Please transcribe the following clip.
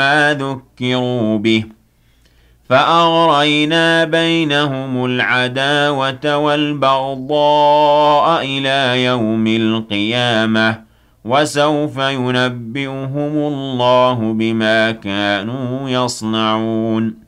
ما ذكروا به فأغرينا بينهم العداوة والبغضاء إلى يوم القيامة وسوف ينبئهم الله بما كانوا يصنعون